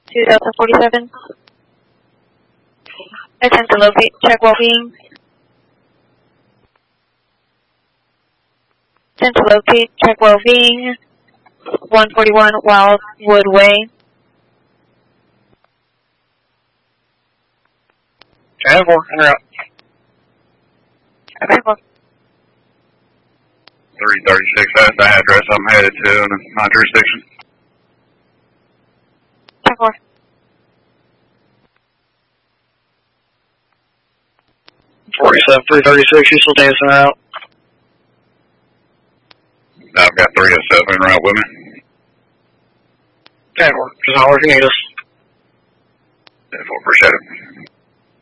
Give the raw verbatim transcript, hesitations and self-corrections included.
two Delta forty-seven. Attempt to locate, check well-being. Attempt to locate, check well-being. one forty-one Wildwood Way. ten four, en route. Okay, four. three thirty-six, that's the address I'm headed to in my jurisdiction. ten four. forty-seven, three thirty-six, you still dancing out? I've got three oh seven en route with me. ten four, just holler if you need us. ten four, appreciate it.